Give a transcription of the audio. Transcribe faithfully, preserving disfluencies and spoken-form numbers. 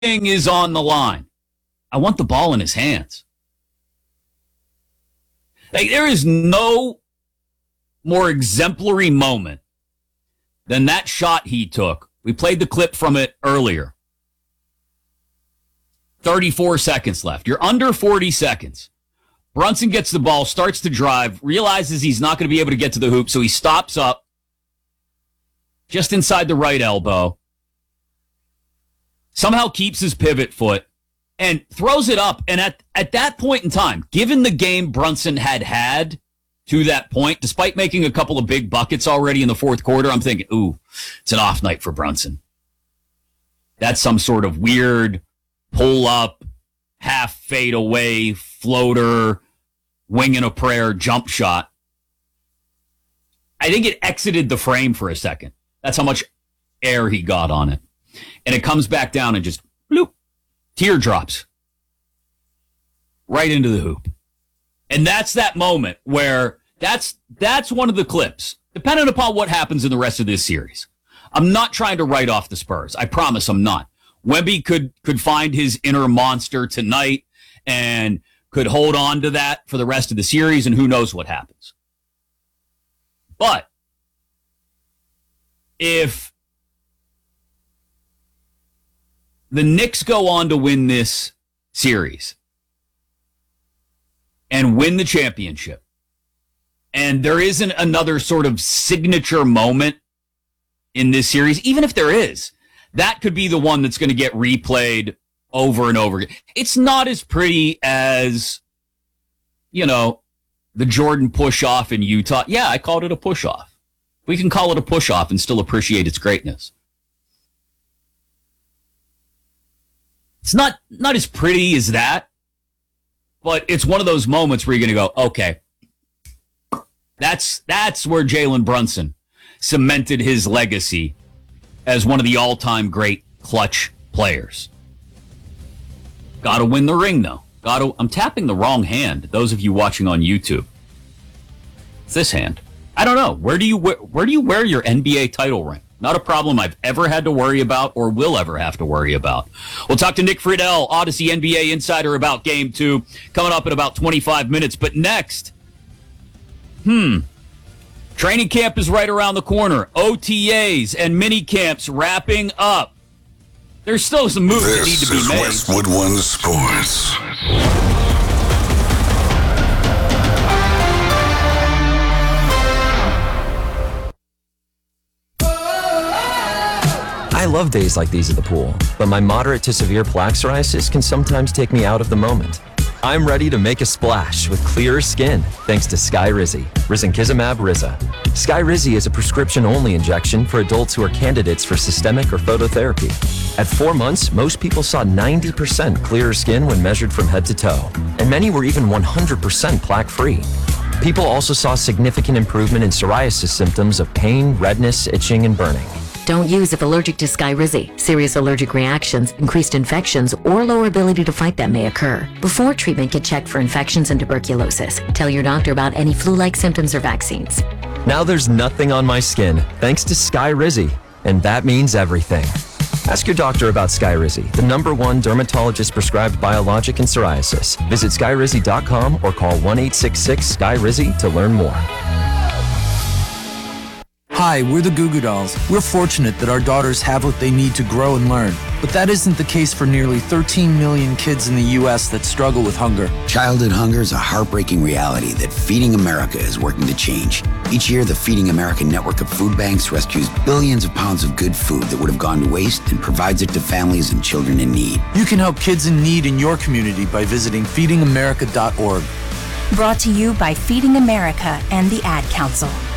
is on the line. I want the ball in his hands. Like, there is no more exemplary moment than that shot he took. We played the clip from it earlier. thirty-four seconds left. You're under forty seconds. Brunson gets the ball, starts to drive, realizes he's not going to be able to get to the hoop, so he stops up just inside the right elbow, somehow keeps his pivot foot, and throws it up. And at, at that point in time, given the game Brunson had had to that point, despite making a couple of big buckets already in the fourth quarter, I'm thinking, ooh, it's an off night for Brunson. That's some sort of weird pull up, half fade away, floater, wing and a prayer, jump shot. I think it exited the frame for a second. That's how much air he got on it. And it comes back down and just bloop, teardrops right into the hoop. And that's that moment where that's that's one of the clips, depending upon what happens in the rest of this series. I'm not trying to write off the Spurs. I promise I'm not. Wemby could could find his inner monster tonight and could hold on to that for the rest of the series, and who knows what happens. But if the Knicks go on to win this series and win the championship, and there isn't another sort of signature moment in this series, even if there is, that could be the one that's going to get replayed over and over again. It's not as pretty as, you know, the Jordan push-off in Utah. Yeah, I called it a push-off. We can call it a push-off and still appreciate its greatness. It's not, not as pretty as that, but it's one of those moments where you're going to go, okay, that's, that's where Jalen Brunson cemented his legacy as one of the all-time great clutch players. Got to win the ring, though. Got to. I'm tapping the wrong hand. Those of you watching on YouTube, it's this hand. I don't know. Where do you where, where do you wear your N B A title ring? Not a problem I've ever had to worry about or will ever have to worry about. We'll talk to Nick Friedel, Odyssey N B A insider, about Game Two coming up in about twenty-five minutes. But next, hmm. Training camp is right around the corner. O T As and mini camps wrapping up. There's still some moves that need to be made. This is Westwood One Sports. I love days like these at the pool, but my moderate to severe plaque psoriasis can sometimes take me out of the moment. I'm ready to make a splash with clearer skin thanks to Skyrizi, risankizumab Riza. Skyrizi is a prescription-only injection for adults who are candidates for systemic or phototherapy. At four months, most people saw ninety percent clearer skin when measured from head to toe, and many were even one hundred percent plaque-free. People also saw significant improvement in psoriasis symptoms of pain, redness, itching, and burning. Don't use if allergic to Skyrizi. Serious allergic reactions, increased infections, or lower ability to fight them may occur. Before treatment, get checked for infections and tuberculosis. Tell your doctor about any flu-like symptoms or vaccines. Now there's nothing on my skin, thanks to Skyrizi, and that means everything. Ask your doctor about Skyrizi, the number one dermatologist-prescribed biologic in psoriasis. Visit skyrizi dot com or call one eight six six S K Y R I Z I to learn more. Hi, we're the Goo Goo Dolls. We're fortunate that our daughters have what they need to grow and learn. But that isn't the case for nearly thirteen million kids in the U S that struggle with hunger. Childhood hunger is a heartbreaking reality that Feeding America is working to change. Each year, the Feeding America network of food banks rescues billions of pounds of good food that would have gone to waste and provides it to families and children in need. You can help kids in need in your community by visiting feeding america dot org. Brought to you by Feeding America and the Ad Council.